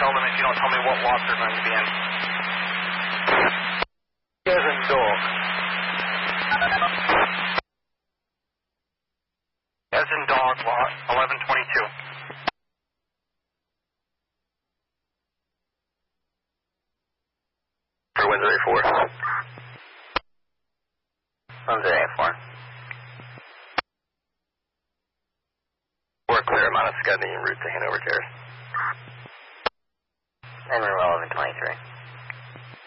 tell them if you don't tell me what lot they're going to be in. As in dog. As in dog, lot 1122. For Windsor A4. Windsor A4. We're clear. I'm on a Scudney en route to Hanover Terrace. And we're 1123.